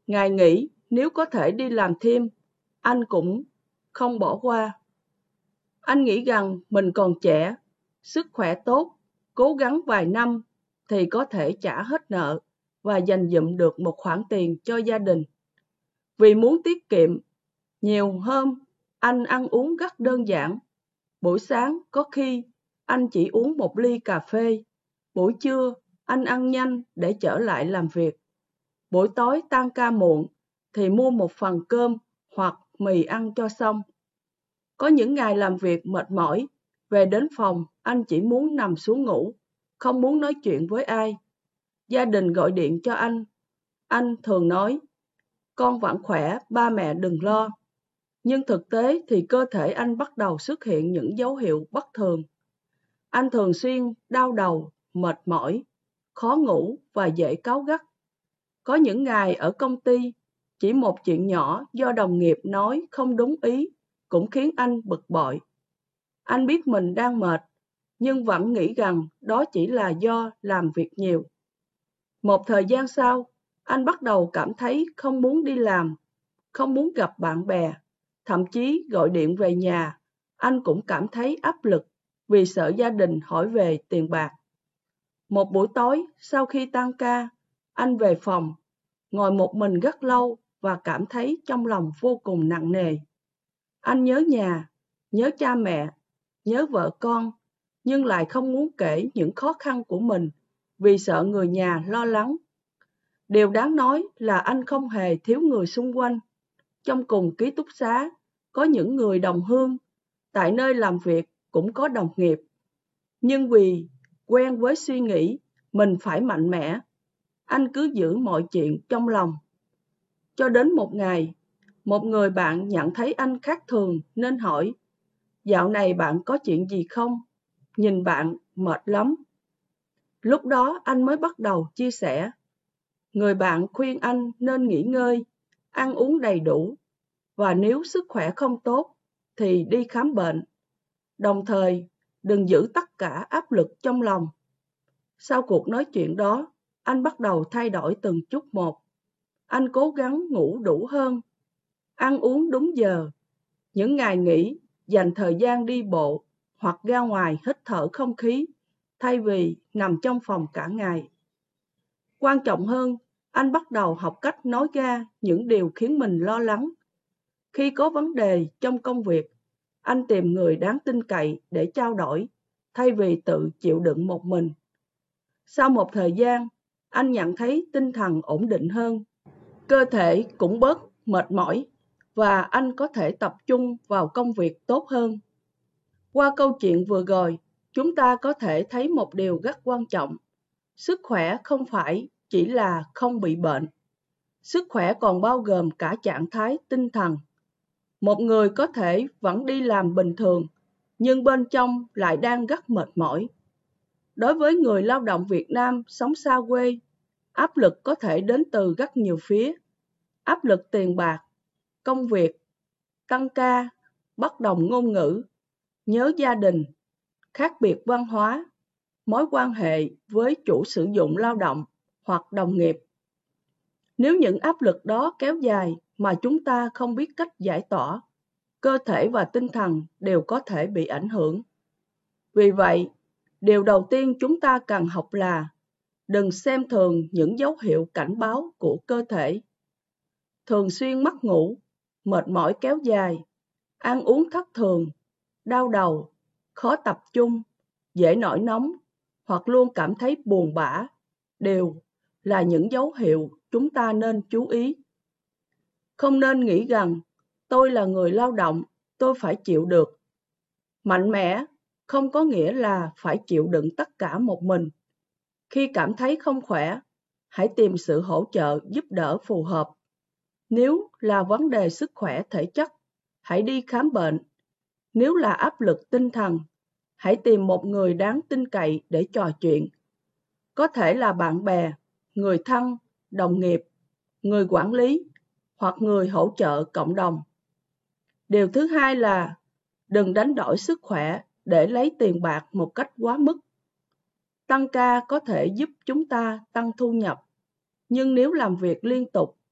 Ngày nghỉ nếu có thể đi làm thêm, anh cũng không bỏ qua. Anh nghĩ rằng mình còn trẻ, sức khỏe tốt, cố gắng vài năm thì có thể trả hết nợ và dành dụm được một khoản tiền cho gia đình. Vì muốn tiết kiệm, nhiều hôm anh ăn uống rất đơn giản. Buổi sáng có khi anh chỉ uống một ly cà phê, buổi trưa anh ăn nhanh để trở lại làm việc. Buổi tối tan ca muộn thì mua một phần cơm hoặc mì ăn cho xong. Có những ngày làm việc mệt mỏi, về đến phòng anh chỉ muốn nằm xuống ngủ, không muốn nói chuyện với ai. Gia đình gọi điện cho anh thường nói, con vẫn khỏe, ba mẹ đừng lo. Nhưng thực tế thì cơ thể anh bắt đầu xuất hiện những dấu hiệu bất thường. Anh thường xuyên đau đầu, mệt mỏi, khó ngủ và dễ cáu gắt. Có những ngày ở công ty, chỉ một chuyện nhỏ do đồng nghiệp nói không đúng ý cũng khiến anh bực bội. Anh biết mình đang mệt, nhưng vẫn nghĩ rằng đó chỉ là do làm việc nhiều. Một thời gian sau, anh bắt đầu cảm thấy không muốn đi làm, không muốn gặp bạn bè, thậm chí gọi điện về nhà, anh cũng cảm thấy áp lực vì sợ gia đình hỏi về tiền bạc. Một buổi tối, sau khi tan ca, anh về phòng, ngồi một mình rất lâu và cảm thấy trong lòng vô cùng nặng nề. Anh nhớ nhà, nhớ cha mẹ, nhớ vợ con, nhưng lại không muốn kể những khó khăn của mình vì sợ người nhà lo lắng. Điều đáng nói là anh không hề thiếu người xung quanh. Trong cùng ký túc xá, có những người đồng hương, tại nơi làm việc cũng có đồng nghiệp. Nhưng vì quen với suy nghĩ mình phải mạnh mẽ, anh cứ giữ mọi chuyện trong lòng. Cho đến một ngày, một người bạn nhận thấy anh khác thường nên hỏi, dạo này bạn có chuyện gì không? Nhìn bạn mệt lắm. Lúc đó anh mới bắt đầu chia sẻ. Người bạn khuyên anh nên nghỉ ngơi, ăn uống đầy đủ, và nếu sức khỏe không tốt thì đi khám bệnh. Đồng thời, đừng giữ tất cả áp lực trong lòng. Sau cuộc nói chuyện đó, anh bắt đầu thay đổi từng chút một. Anh cố gắng ngủ đủ hơn, ăn uống đúng giờ. Những ngày nghỉ, dành thời gian đi bộ hoặc ra ngoài hít thở không khí, thay vì nằm trong phòng cả ngày. Quan trọng hơn, anh bắt đầu học cách nói ra những điều khiến mình lo lắng. Khi có vấn đề trong công việc, anh tìm người đáng tin cậy để trao đổi, thay vì tự chịu đựng một mình. Sau một thời gian, anh nhận thấy tinh thần ổn định hơn, cơ thể cũng bớt mệt mỏi và anh có thể tập trung vào công việc tốt hơn. Qua câu chuyện vừa rồi, chúng ta có thể thấy một điều rất quan trọng. Sức khỏe không phải chỉ là không bị bệnh. Sức khỏe còn bao gồm cả trạng thái tinh thần. Một người có thể vẫn đi làm bình thường, nhưng bên trong lại đang rất mệt mỏi. Đối với người lao động Việt Nam sống xa quê, áp lực có thể đến từ rất nhiều phía. Áp lực tiền bạc, công việc, tăng ca, bất đồng ngôn ngữ, nhớ gia đình, khác biệt văn hóa, mối quan hệ với chủ sử dụng lao động hoặc đồng nghiệp. Nếu những áp lực đó kéo dài mà chúng ta không biết cách giải tỏa, cơ thể và tinh thần đều có thể bị ảnh hưởng. Vì vậy, điều đầu tiên chúng ta cần học là đừng xem thường những dấu hiệu cảnh báo của cơ thể. Thường xuyên mất ngủ, mệt mỏi kéo dài, ăn uống thất thường, đau đầu, khó tập trung, dễ nổi nóng hoặc luôn cảm thấy buồn bã đều là những dấu hiệu chúng ta nên chú ý. Không nên nghĩ rằng tôi là người lao động, tôi phải chịu được. Mạnh mẽ không có nghĩa là phải chịu đựng tất cả một mình. Khi cảm thấy không khỏe, hãy tìm sự hỗ trợ giúp đỡ phù hợp. Nếu là vấn đề sức khỏe thể chất, hãy đi khám bệnh. Nếu là áp lực tinh thần, hãy tìm một người đáng tin cậy để trò chuyện. Có thể là bạn bè, người thân, đồng nghiệp, người quản lý hoặc người hỗ trợ cộng đồng. Điều thứ hai là đừng đánh đổi sức khỏe để lấy tiền bạc một cách quá mức. Tăng ca có thể giúp chúng ta tăng thu nhập, nhưng nếu làm việc liên tục